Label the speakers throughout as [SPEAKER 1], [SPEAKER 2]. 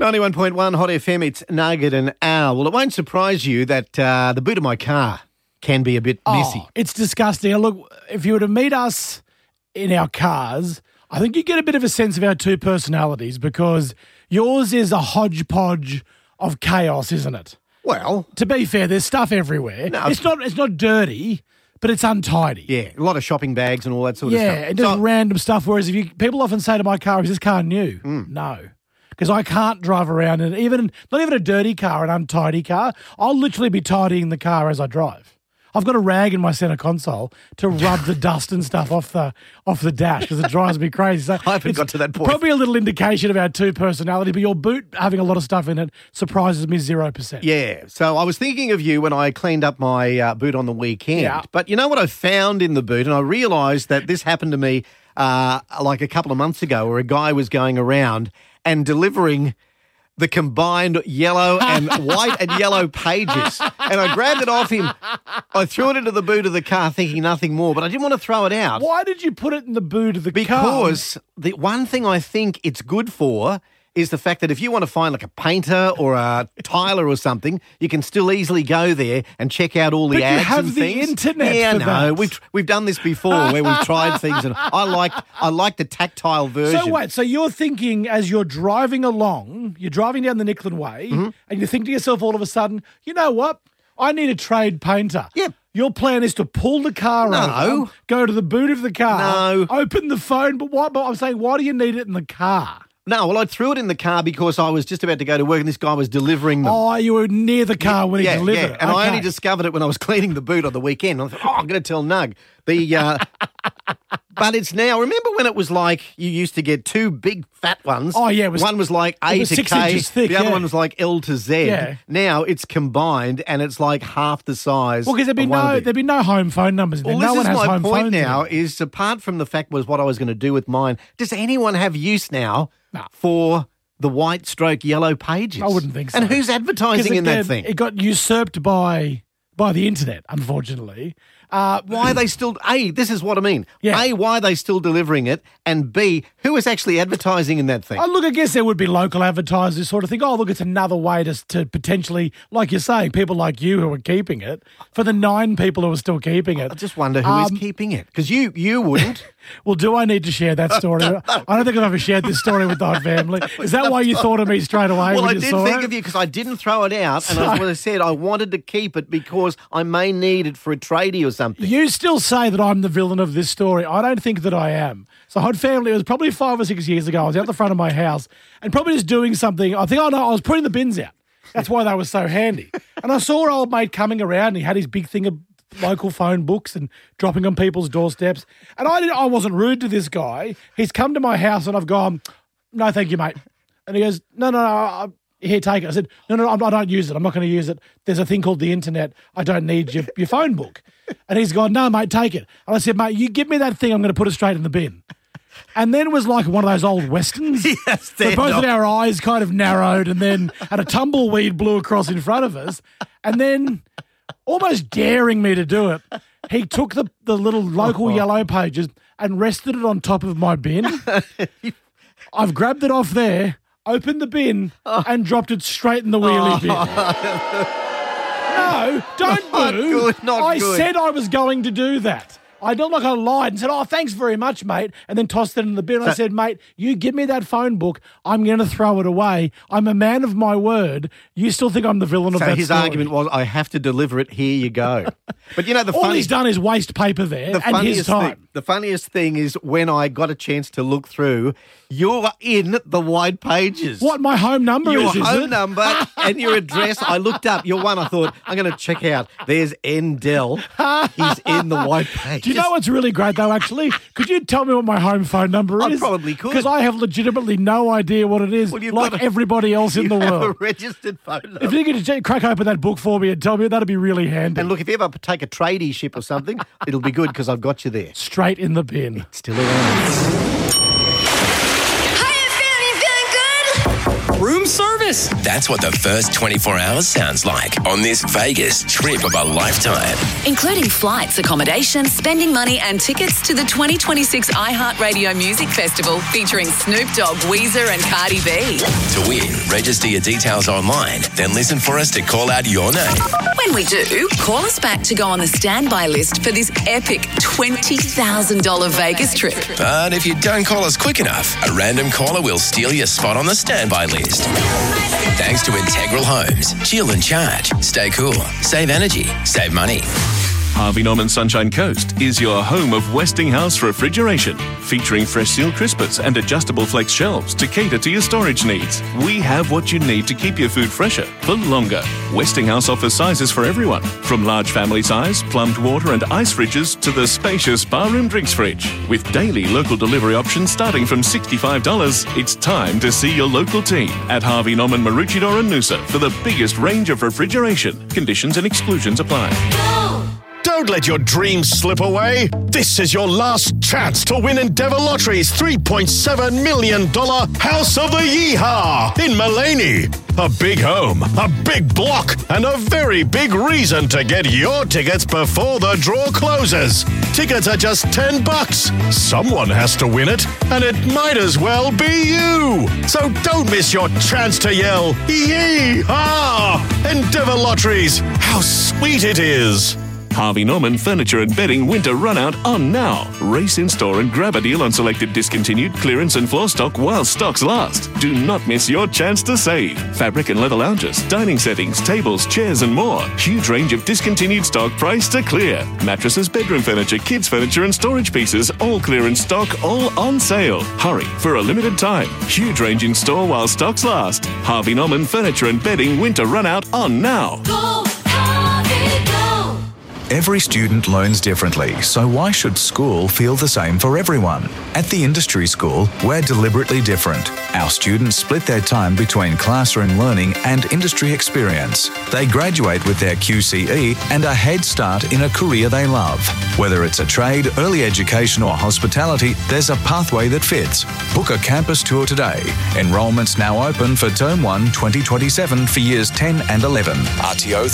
[SPEAKER 1] 91.1 Hot FM, it's Nugget and Al. Well, it won't surprise you that the boot of my car can be a bit messy.
[SPEAKER 2] It's disgusting. And look, if you were to meet us in our cars, I think you get a bit of a sense of our two personalities because yours is a hodgepodge of chaos, isn't it?
[SPEAKER 1] Well,
[SPEAKER 2] To be fair, there's stuff everywhere.
[SPEAKER 1] No.
[SPEAKER 2] It's not dirty, but it's untidy.
[SPEAKER 1] yeah, a lot of shopping bags and all that sort of
[SPEAKER 2] Yeah,
[SPEAKER 1] stuff.
[SPEAKER 2] and just random stuff. Whereas people often say to my car, is this car new? No. Because I can't drive around in not even a dirty car, an untidy car. I'll literally be tidying the car as I drive. I've got a rag in my centre console to rub the dust and stuff off the dash because it drives me crazy. So
[SPEAKER 1] I haven't
[SPEAKER 2] it's
[SPEAKER 1] got to that point.
[SPEAKER 2] Probably a little indication of our two personality, but your boot having a lot of stuff in it surprises me 0%.
[SPEAKER 1] Yeah, so I was thinking of you when I cleaned up my boot on the weekend.
[SPEAKER 2] Yeah.
[SPEAKER 1] But you know what I found in the boot? And I realised that this happened to me like a couple of months ago where a guy was going around and delivering the combined yellow and white and yellow pages. And I grabbed it off him. I threw it into the boot of the car thinking nothing more, but I didn't want to throw it out.
[SPEAKER 2] Why did you put it in the boot of the car?
[SPEAKER 1] Because the one thing I think it's good for is the fact that if you want to find like a painter or a tiler or something, you can still easily go there and check out all the
[SPEAKER 2] But you
[SPEAKER 1] ads
[SPEAKER 2] have
[SPEAKER 1] and
[SPEAKER 2] the
[SPEAKER 1] things.
[SPEAKER 2] internet
[SPEAKER 1] Yeah,
[SPEAKER 2] for
[SPEAKER 1] no,
[SPEAKER 2] that.
[SPEAKER 1] we've done this before where we've tried things, and I like the tactile version.
[SPEAKER 2] So wait, so you're thinking as you're driving along, you're driving down the Nicklin Way,
[SPEAKER 1] Mm-hmm.
[SPEAKER 2] and you think to yourself all of a sudden, you know what? I need a trade painter.
[SPEAKER 1] Yep.
[SPEAKER 2] Your plan is to pull the car
[SPEAKER 1] No.
[SPEAKER 2] over, go to the boot of the car,
[SPEAKER 1] No.
[SPEAKER 2] open the phone, but I'm saying, why do you need it in the car?
[SPEAKER 1] No, well, I threw it in the car because I was just about to go to work and this guy was delivering them.
[SPEAKER 2] Oh, you were near the car when he delivered it.
[SPEAKER 1] And I
[SPEAKER 2] Okay.
[SPEAKER 1] only discovered it when I was cleaning the boot on the weekend. I thought, I'm going to tell Nug. But it's now, remember when it was like you used to get two big fat ones?
[SPEAKER 2] Oh, yeah, it was-
[SPEAKER 1] one was like A
[SPEAKER 2] was
[SPEAKER 1] to
[SPEAKER 2] 6
[SPEAKER 1] K,
[SPEAKER 2] inches thick,
[SPEAKER 1] the other
[SPEAKER 2] yeah.
[SPEAKER 1] one was like L to Z.
[SPEAKER 2] Yeah.
[SPEAKER 1] Now it's combined and it's like half the size.
[SPEAKER 2] Well, because there'd be no home phone numbers in there.
[SPEAKER 1] Well,
[SPEAKER 2] No
[SPEAKER 1] this
[SPEAKER 2] one
[SPEAKER 1] is
[SPEAKER 2] has
[SPEAKER 1] my
[SPEAKER 2] home
[SPEAKER 1] point
[SPEAKER 2] phones
[SPEAKER 1] now,
[SPEAKER 2] anymore.
[SPEAKER 1] is apart from the fact was what I was going to do with mine, does anyone have use now
[SPEAKER 2] No.
[SPEAKER 1] for the white stroke yellow pages?
[SPEAKER 2] I wouldn't think so.
[SPEAKER 1] And who's advertising
[SPEAKER 2] 'Cause
[SPEAKER 1] in that
[SPEAKER 2] again,
[SPEAKER 1] thing?
[SPEAKER 2] It got usurped by the internet, unfortunately.
[SPEAKER 1] Why are they still... A, this is what I mean.
[SPEAKER 2] Yeah.
[SPEAKER 1] A, why are they still delivering it? And B, who is actually advertising in that thing?
[SPEAKER 2] Oh, look, I guess there would be local advertisers sort of think, oh, look, it's another way to potentially, like you're saying, people like you who are keeping it, for the 9 people who are still keeping it.
[SPEAKER 1] I just wonder who is keeping it. Because you wouldn't.
[SPEAKER 2] Well, do I need to share that story? I don't think I've ever shared this story with the whole family. Is that why you thought of me straight away
[SPEAKER 1] Well,
[SPEAKER 2] when
[SPEAKER 1] I
[SPEAKER 2] you
[SPEAKER 1] did
[SPEAKER 2] saw
[SPEAKER 1] think
[SPEAKER 2] it?
[SPEAKER 1] of you because I didn't throw it out. And as I said, I wanted to keep it because I may need it for a tradie or something.
[SPEAKER 2] You still say that I'm the villain of this story. I don't think that I am. So Hot Family, it was probably 5 or 6 years ago. I was out the front of my house and probably just doing something. I think, I was putting the bins out. That's why they were so handy. And I saw old mate coming around and he had his big thing of local phone books and dropping on people's doorsteps. And I wasn't rude to this guy. He's come to my house and I've gone, no, thank you, mate. And he goes, no, here, take it. I said, no, I don't use it. I'm not going to use it. There's a thing called the internet. I don't need your phone book. And he's gone, no, mate, take it. And I said, mate, you give me that thing, I'm going to put it straight in the bin. And then it was like one of those old westerns.
[SPEAKER 1] Yes,
[SPEAKER 2] so both of our eyes kind of narrowed and then and a tumbleweed blew across in front of us. And then, almost daring me to do it, he took the little local yellow pages and rested it on top of my bin. I've grabbed it off there, opened the bin, and dropped it straight in the wheelie bin. No, don't
[SPEAKER 1] Not
[SPEAKER 2] boo.
[SPEAKER 1] good, not
[SPEAKER 2] I
[SPEAKER 1] good.
[SPEAKER 2] said I was going to do that. I don't like I lied and said, oh, thanks very much, mate, and then tossed it in the bin. I said, mate, you give me that phone book, I'm going to throw it away. I'm a man of my word. You still think I'm the villain of
[SPEAKER 1] So
[SPEAKER 2] that
[SPEAKER 1] his
[SPEAKER 2] story.
[SPEAKER 1] argument was, I have to deliver it, here you go. But you know,
[SPEAKER 2] All he's done is waste paper there and his time.
[SPEAKER 1] The funniest thing is when I got a chance to look through, you're in the white pages.
[SPEAKER 2] What my home number
[SPEAKER 1] Your
[SPEAKER 2] is
[SPEAKER 1] home
[SPEAKER 2] it?
[SPEAKER 1] number and your address. I looked up your one. I thought, I'm going to check out. There's Endell. He's in the white pages.
[SPEAKER 2] Do you know what's really great, though, actually? Could you tell me what my home phone number
[SPEAKER 1] I
[SPEAKER 2] is?
[SPEAKER 1] probably could.
[SPEAKER 2] Because I have legitimately no idea what it is,
[SPEAKER 1] Well, you've
[SPEAKER 2] like
[SPEAKER 1] got
[SPEAKER 2] everybody else in
[SPEAKER 1] You
[SPEAKER 2] the
[SPEAKER 1] have
[SPEAKER 2] world.
[SPEAKER 1] a registered phone number.
[SPEAKER 2] If you could crack open that book for me and tell me, that'd be really handy.
[SPEAKER 1] And look, if you ever take a tradie ship or something, it'll be good because I've got you there.
[SPEAKER 2] Straight in the bin.
[SPEAKER 1] Still around.
[SPEAKER 3] How you feeling? You feeling good?
[SPEAKER 4] Room service?
[SPEAKER 3] Christmas.
[SPEAKER 4] That's what the first 24 hours sounds like on this Vegas trip of a lifetime.
[SPEAKER 5] Including flights, accommodation, spending money and tickets to the 2026 iHeartRadio Music Festival featuring Snoop Dogg, Weezer and Cardi B.
[SPEAKER 4] To win, register your details online, then listen for us to call out your name.
[SPEAKER 5] When we do, call us back to go on the standby list for this epic $20,000 Vegas trip.
[SPEAKER 4] But if you don't call us quick enough, a random caller will steal your spot on the standby list. Thanks to Integral Homes. Chill and charge. Stay cool. Save energy. Save money.
[SPEAKER 6] Harvey Norman Sunshine Coast is your home of Westinghouse refrigeration, featuring fresh seal crispers and adjustable flex shelves to cater to your storage needs. We have what you need to keep your food fresher for longer. Westinghouse offers sizes for everyone, from large family size, plumbed water and ice fridges to the spacious barroom drinks fridge. With daily local delivery options starting from $65, it's time to see your local team at Harvey Norman Maroochydore and Noosa for the biggest range of refrigeration. Conditions and exclusions apply.
[SPEAKER 7] Don't let your dreams slip away. This is your last chance to win Endeavour Lottery's $3.7 million House of the Yeehaw in Mullaney. A big home, a big block, and a very big reason to get your tickets before the draw closes. Tickets are just $10. Someone has to win it, and it might as well be you. So don't miss your chance to yell, Yeehaw! Endeavour Lotteries, how sweet it is.
[SPEAKER 6] Harvey Norman Furniture and Bedding Winter Runout on now. Race in store and grab a deal on selected discontinued clearance and floor stock while stocks last. Do not miss your chance to save. Fabric and leather lounges, dining settings, tables, chairs and more. Huge range of discontinued stock priced to clear. Mattresses, bedroom furniture, kids furniture and storage pieces, all clearance stock, all on sale. Hurry for a limited time. Huge range in store while stocks last. Harvey Norman Furniture and Bedding Winter Runout on now.
[SPEAKER 8] Go, Harvey, go!
[SPEAKER 9] Every student learns differently, so why should school feel the same for everyone? At the Industry School, we're deliberately different. Our students split their time between classroom learning and industry experience. They graduate with their QCE and a head start in a career they love. Whether it's a trade, early education or hospitality, there's a pathway that fits. Book a campus tour today. Enrolment's now open for Term 1 2027 for Years 10 and 11. RTO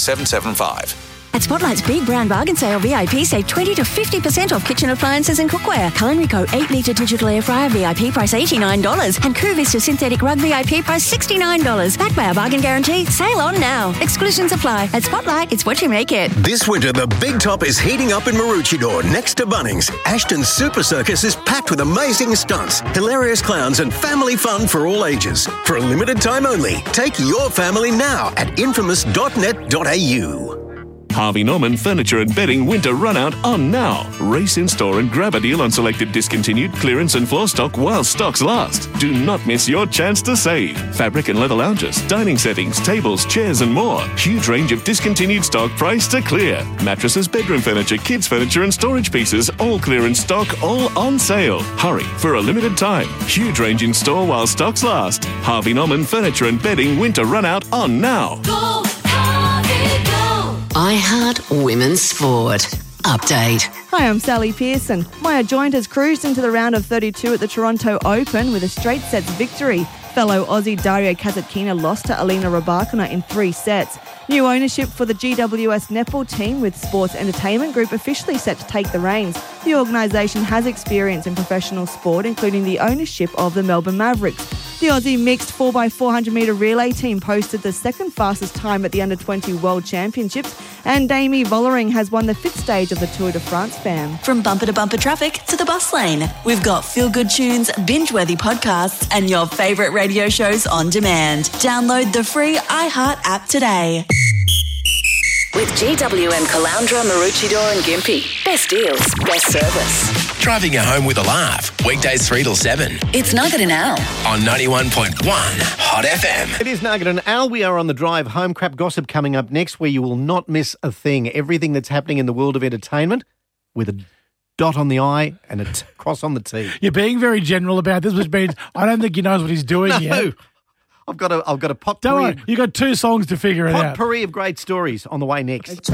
[SPEAKER 9] 31775.
[SPEAKER 10] At Spotlight's Big Brown Bargain Sale VIP, save 20 to 50% off kitchen appliances and cookware. Culinary Co. 8-litre digital air fryer VIP price $89 and Cool Vista synthetic rug VIP price $69. Backed by our bargain guarantee. Sale on now. Exclusions apply. At Spotlight, it's what you make it.
[SPEAKER 11] This winter, the Big Top is heating up in Maroochydore next to Bunnings. Ashton's Super Circus is packed with amazing stunts, hilarious clowns and family fun for all ages. For a limited time only, take your family now at infamous.net.au.
[SPEAKER 6] Harvey Norman Furniture and Bedding Winter Runout on now. Race in store and grab a deal on selected discontinued clearance and floor stock while stocks last. Do not miss your chance to save. Fabric and leather lounges, dining settings, tables, chairs and more. Huge range of discontinued stock priced to clear. Mattresses, bedroom furniture, kids furniture and storage pieces, all clearance stock, all on sale. Hurry for a limited time. Huge range in store while stocks last. Harvey Norman Furniture and Bedding Winter Runout on now.
[SPEAKER 8] Go, Harvey, go!
[SPEAKER 5] iHeart Women's Sport. Update.
[SPEAKER 12] Hi, I'm Sally Pearson. Maya Joint has cruised into the round of 32 at the Toronto Open with a straight sets victory. Fellow Aussie Daria Kasatkina lost to Alina Rybakina in 3 sets. New ownership for the GWS netball team with Sports Entertainment Group officially set to take the reins. The organisation has experience in professional sport, including the ownership of the Melbourne Mavericks. The Aussie mixed 4x400 metre relay team posted the second fastest time at the Under-20 World Championships, and Amy Vollering has won the 5th stage of the Tour de France FAM.
[SPEAKER 13] From bumper to bumper traffic to the bus lane, we've got feel-good tunes, binge-worthy podcasts, and your favourite radio shows on demand. Download the free iHeart app today.
[SPEAKER 5] With GWM Caloundra, Maroochydore and Gympie. Best deals, best service.
[SPEAKER 4] Driving you home with a laugh. Weekdays 3 till 7.
[SPEAKER 5] It's Nugget and Al.
[SPEAKER 4] On 91.1 Hot FM.
[SPEAKER 1] It is Nugget and Al. We are on the drive home. Crap gossip coming up next, where you will not miss a thing. Everything that's happening in the world of entertainment with a dot on the I and a cross on the T.
[SPEAKER 2] You're being very general about this, which means I don't think he knows what he's doing yet.
[SPEAKER 1] I've got a potpourri.
[SPEAKER 2] Don't worry, you got 2 songs to figure it out.
[SPEAKER 1] Potpourri of great stories on the way next.